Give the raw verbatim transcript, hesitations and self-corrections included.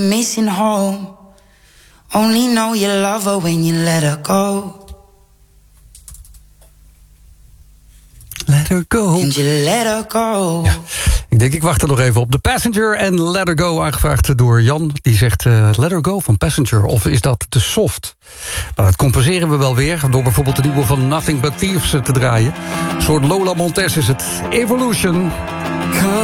Missing home. Only know you love her when you let her go. Let her go. And you let her go. Ja, ik denk, ik wacht er nog even op. The Passenger en Let Her Go, aangevraagd door Jan. Die zegt uh, Let Her Go van Passenger. Of is dat te soft? Nou, dat compenseren we wel weer. Door bijvoorbeeld de nieuwe van Nothing But Thieves te draaien. Een soort Lola Montez is het. Evolution.